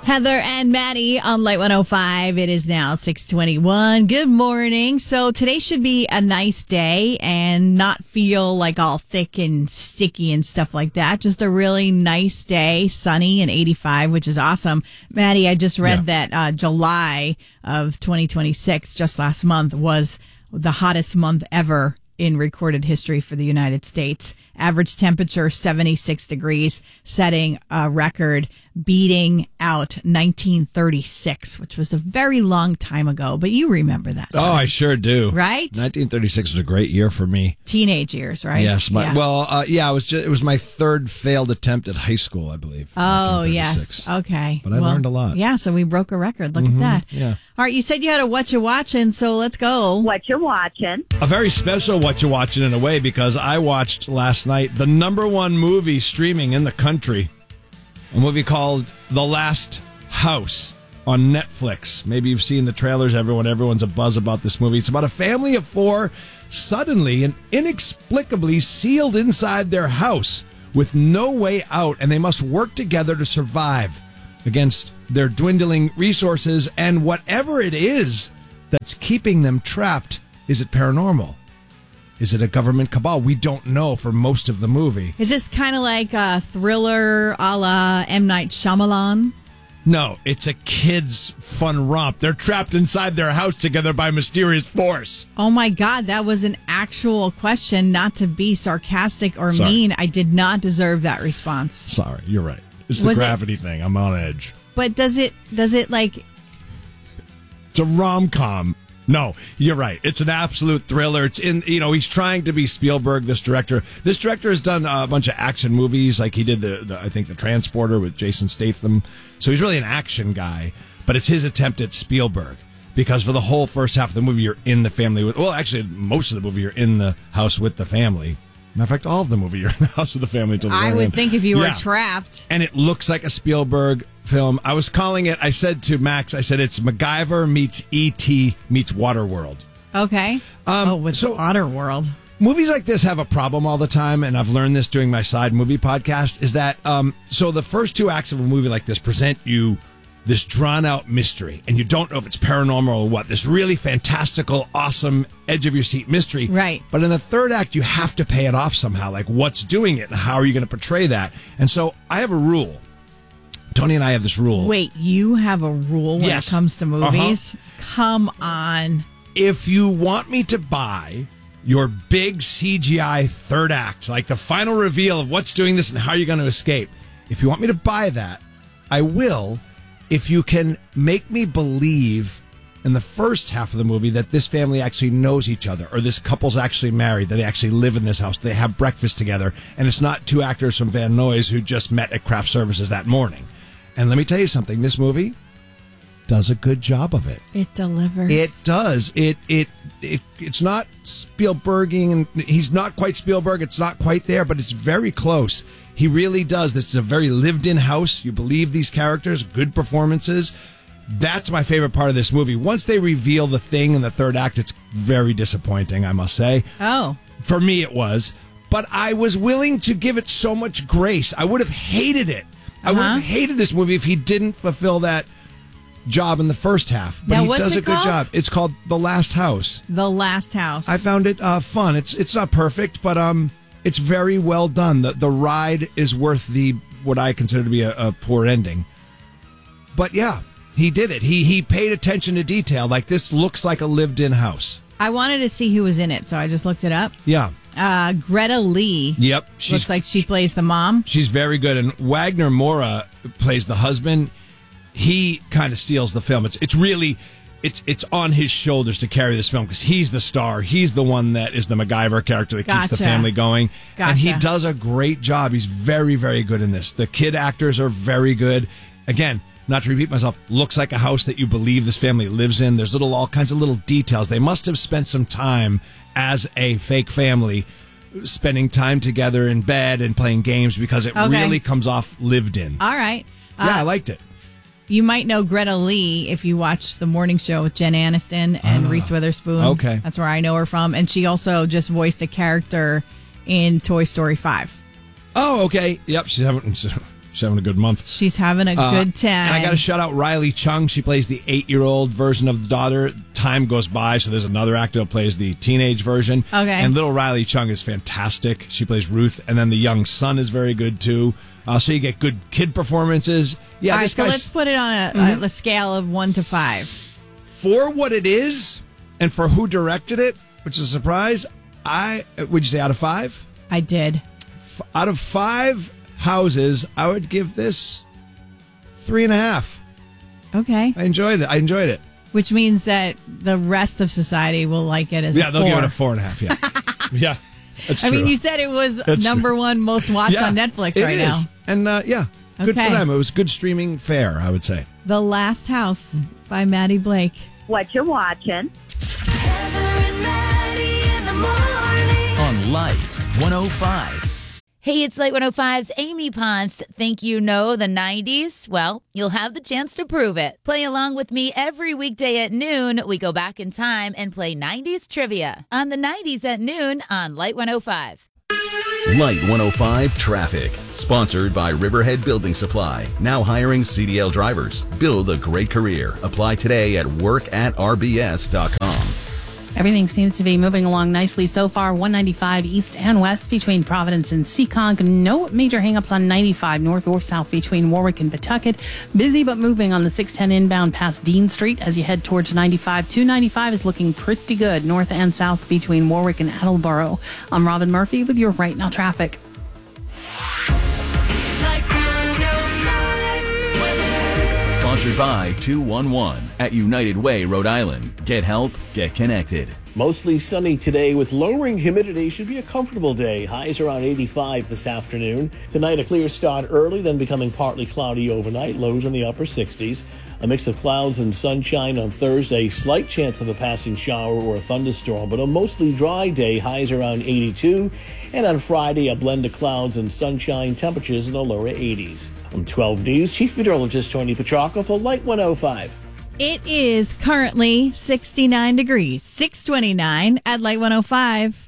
Heather and Maddie on Light 105. It is now 6:21. Good morning. So today should be a nice day and not feel like all thick and sticky and stuff like that. Just a really nice day, sunny and 85, which is awesome. Maddie, I just read that July of 2026, just last month, was the hottest month ever in recorded history for the United States. Average temperature 76 degrees, setting a record, beating out 1936, which was a very long time ago. But you remember that time. Oh, I sure do. Right? 1936 was a great year for me. Teenage years, right? Yes. It was my third failed attempt at high school, I believe. Oh, yes. Okay. But I learned a lot. Yeah, so we broke a record. Look at that. Yeah. All right, you said you had a What You Watching, so let's go. What you watching? A very special What You Watching in a way, because I watched last night the number one movie streaming in the country. A movie called The Last House on Netflix. Maybe you've seen the trailers. Everyone's a buzz about this movie. It's about a family of four suddenly and inexplicably sealed inside their house with no way out, and they must work together to survive against their dwindling resources and whatever it is that's keeping them trapped. Is it paranormal? Is it a government cabal? We don't know for most of the movie. Is this kind of like a thriller a la M. Night Shyamalan? No, it's a kid's fun romp. They're trapped inside their house together by mysterious force. Oh my God, that was an actual question, not to be sarcastic or mean. I did not deserve that response. Sorry, you're right. It's the gravity thing. I'm on edge. But does it like... It's a rom-com. No, you're right. It's an absolute thriller. It's he's trying to be Spielberg, this director. This director has done a bunch of action movies, like he did I think The Transporter with Jason Statham. So he's really an action guy, but it's his attempt at Spielberg, because for the whole first half of the movie, you're in the family actually, most of the movie, you're in the house with the family. Matter of fact, all of the movie, you're in the house with the family until the very I would end. think if you were trapped. And it looks like a Spielberg film. I was calling it, I said to Max, it's MacGyver meets E.T. meets Waterworld. Okay. Waterworld. Movies like this have a problem all the time, and I've learned this doing my side movie podcast, is that, so the first two acts of a movie like this present you this drawn-out mystery, and you don't know if it's paranormal or what. This really fantastical, awesome, edge-of-your-seat mystery. Right. But in the third act, you have to pay it off somehow. Like, what's doing it, and how are you going to portray that? And so I have a rule. Tony and I have this rule. Wait, you have a rule when it comes to movies? Come on. If you want me to buy your big CGI third act, like the final reveal of what's doing this and how you're going to escape, if you want me to buy that, I will, if you can make me believe in the first half of the movie that this family actually knows each other, or this couple's actually married, that they actually live in this house, they have breakfast together, and it's not two actors from Van Nuys who just met at craft services that morning. And let me tell you something, this movie does a good job of it. It delivers. It does. It's not Spielberging, and he's not quite Spielberg. It's not quite there, but it's very close. He really does. This is a very lived-in house. You believe these characters, good performances. That's my favorite part of this movie. Once they reveal the thing in the third act, it's very disappointing, I must say. Oh. For me, it was. But I was willing to give it so much grace. I would have hated it. I would have hated this movie if he didn't fulfill that job in the first half. But now, he does a good called? job. It's called The Last House. The Last House. I found it fun. It's not perfect, but it's very well done. The ride is worth what I consider to be a poor ending. But yeah, he did it. He paid attention to detail. Like, this looks like a lived-in house. I wanted to see who was in it, so I just looked it up. Yeah. Greta Lee. Yep. Looks like she plays the mom. She's very good. And Wagner Moura plays the husband. He kind of steals the film. It's really, it's on his shoulders to carry this film, because he's the star. He's the one that is the MacGyver character that keeps the family going. And he does a great job. He's very, very good in this. The kid actors are very good. Again, not to repeat myself, looks like a house that you believe this family lives in. There's all kinds of little details. They must have spent some time as a fake family, spending time together in bed and playing games, because it really comes off lived in. All right. Yeah, I liked it. You might know Greta Lee if you watch The Morning Show with Jen Aniston and Reese Witherspoon. Okay. That's where I know her from. And she also just voiced a character in Toy Story 5. Oh, okay. Yep. She's having a good month. She's having a good time. And I got to shout out Riley Chung. She plays the 8-year-old version of the daughter. Time goes by, so there's another actor who plays the teenage version. Okay. And little Riley Chung is fantastic. She plays Ruth, and then the young son is very good too. So you get good kid performances. Yeah, All right, this so guy's, let's put it on a scale of 1 to 5. for what it is and for who directed it, which is a surprise. Would you say out of 5? I did. Out of 5 houses, I would give this 3.5. Okay. I enjoyed it. Which means that the rest of society will like it as a 4. Yeah, they'll give it a 4.5. Yeah, yeah, that's true. I mean, you said it was That's number true. 1 most watched on Netflix right now. And yeah, good Okay. for them. It was good streaming fare, I would say. The Last House by Maddie Blake. What you watching? Heather and Maddie in the morning. On Life 105. Hey, it's Light 105's Amy Ponce. Think you know the 90s? Well, you'll have the chance to prove it. Play along with me every weekday at noon. We go back in time and play 90s trivia on the 90s at noon on Light 105. Light 105 Traffic. Sponsored by Riverhead Building Supply. Now hiring CDL drivers. Build a great career. Apply today at workatrbs.com. Everything seems to be moving along nicely so far. 195 east and west between Providence and Seekonk. No major hangups on 95 north or south between Warwick and Pawtucket. Busy but moving on the 610 inbound past Dean Street as you head towards 95. 295 is looking pretty good north and south between Warwick and Attleboro. I'm Robin Murphy with your Right Now traffic. Like 105 weather. Sponsored by 211 at United Way, Rhode Island. Get help, get connected. Mostly sunny today with lowering humidity. Should be a comfortable day. Highs around 85 this afternoon. Tonight a clear start early, then becoming partly cloudy overnight. Lows in the upper 60s. A mix of clouds and sunshine on Thursday. Slight chance of a passing shower or a thunderstorm, but a mostly dry day. Highs around 82. And on Friday a blend of clouds and sunshine. Temperatures in the lower 80s. On 12 News, Chief Meteorologist Tony Petrarca for Light 105. It is currently 69 degrees, 629 at Light 105.